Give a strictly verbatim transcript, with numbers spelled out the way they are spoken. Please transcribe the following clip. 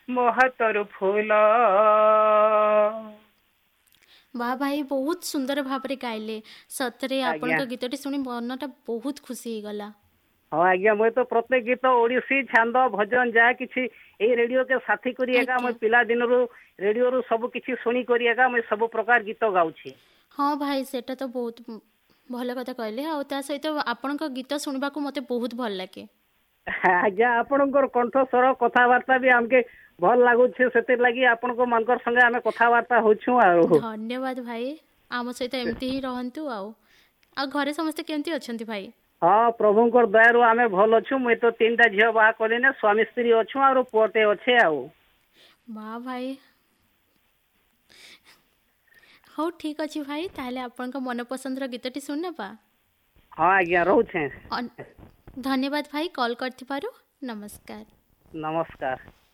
ମହତର ଫୁଲ। ବାହା ଭାଇ ବହୁତ ସୁନ୍ଦର ଭାବରେ ଗାଇଲେ। ସତରେ ଆଜ୍ଞା ଆପଣଙ୍କ ଗୀତଟି ଶୁଣି ମନଟା ବହୁତ ଖୁସି ହେଇଗଲା। ହଁ ଆଜ୍ଞା ମୁଇଁ ତ ପ୍ରତ୍ୟେକ ଗୀତ ଓଡ଼ିଶୀ ଛାନ୍ଦ ଭଜନ ଯାହା କିଛି ଏଇ ରେଡ଼ିଓ କେ ସାଥୀ କରି ଏକା ଆଜ୍ଞା ମୁଇଁ ପିଲା ଦିନରୁ ରେଡ଼ିଓରୁ ସବୁ କିଛି ଶୁଣି କରି ଏକା ମୁଇଁ ସବୁ ପ୍ରକାର ଗୀତ ଗାଉଛି। ହଁ ଭାଇ ସେଟା ତ ବହୁତ ଭଲ କଥା କହିଲେ। ଆଉ ତା ସହିତ ଆପଣଙ୍କ ଗୀତ ଶୁଣିବାକୁ ମୋତେ ବହୁତ ଭଲ ଲାଗେ। ଆଜ୍ଞା ଆପଣଙ୍କର କଣ୍ଠସ୍ୱର କଥାବାର୍ତ୍ତା ବି ଆମକେ ଭଲ ଲାଗୁଛି, ସେଥିର୍ଲାଗି ଆପଣଙ୍କ ମାନଙ୍କର ସଙ୍ଗେ ଆମେ କଥାବାର୍ତ୍ତା ହଉଛୁ। ଆଉ ଧନ୍ୟବାଦ ଭାଇ, ଆମ ସହିତ ଏମିତି ହିଁ ରହନ୍ତୁ। ଆଉ ଆଉ ଘରେ ସମସ୍ତେ କେମିତି ଅଛନ୍ତି ଭାଇ? ହଁ ପ୍ରଭୁଙ୍କର ଦୟାରୁ ଆମେ ଭଲ ଅଛୁ। ମୁଇଁ ତ ତିନିଟା ଝିଅ ବାହା କଲିନେ, ସ୍ୱାମୀ ସ୍ତ୍ରୀ ଅଛୁ ଆଉ ପୁଅଟେ ଅଛେ। ଆଉ ମା ଭାଇ ହଉ ଠିକ୍ ଅଛି ଭାଇ, ତାହେଲେ ଆପଣଙ୍କ ମନପସନ୍ଦର ଗୀତଟି ଶୁଣିନେବା। ହଁ ଆଜ୍ଞା ରହୁଛେ। ଧନ୍ୟବାଦ ଭାଇ କଲ୍ କରିଥିବାରୁ। ନମସ୍କାର। ନମସ୍କାର।